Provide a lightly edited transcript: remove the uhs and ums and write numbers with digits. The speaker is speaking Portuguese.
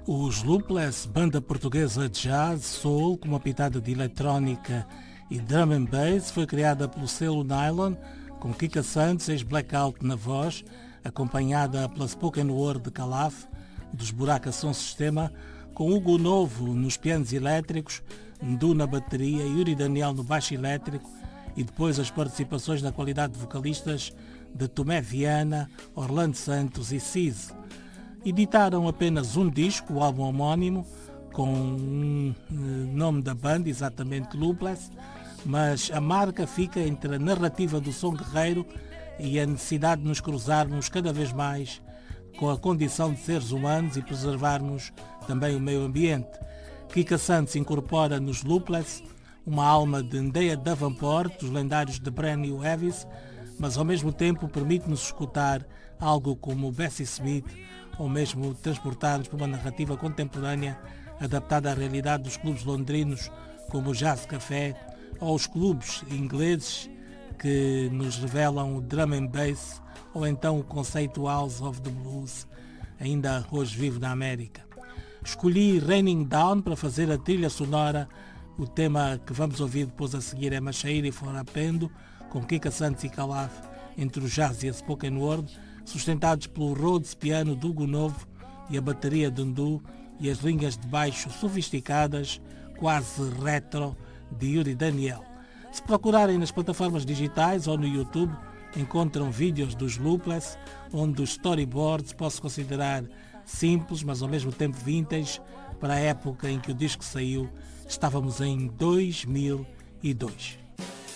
Os Loopless, banda portuguesa de jazz, soul, com uma pitada de eletrónica e drum and bass, foi criada pelo selo Nylon, com Kika Santos, ex-Blackout na voz, acompanhada pela spoken word de Calaf, dos Buraca Som Sistema, com Hugo Novo nos pianos elétricos, Ndu na bateria, Yuri Daniel no baixo elétrico e depois as participações na qualidade de vocalistas de Tomé Viana, Orlando Santos e Cise. Editaram apenas um disco, o álbum homónimo, com um nome da banda, exatamente Loopless, mas a marca fica entre a narrativa do som guerreiro e a necessidade de nos cruzarmos cada vez mais com a condição de seres humanos e preservarmos também o meio ambiente. Kika Santos incorpora nos Loopless uma alma de Ndeya Davenport, dos lendários The Brand New Heavies, mas ao mesmo tempo permite-nos escutar algo como Bessie Smith ou mesmo transportar-nos por uma narrativa contemporânea adaptada à realidade dos clubes londrinos como o Jazz Café ou os clubes ingleses que nos revelam o drum and bass ou então o conceito House of the Blues, ainda hoje vivo na América. Escolhi Raining Down para fazer a trilha sonora. O tema que vamos ouvir depois a seguir é Machaíra e Forapendo, com Kika Santos e Calaf entre o jazz e a spoken word, sustentados pelo Rhodes piano do Hugo Novo e a bateria de Ndu e as linhas de baixo sofisticadas, quase retro, de Yuri Daniel. Se procurarem nas plataformas digitais ou no YouTube, encontram vídeos dos Loopless, onde os storyboards posso considerar simples, mas ao mesmo tempo vintage. Para a época em que o disco saiu, estávamos em 2002.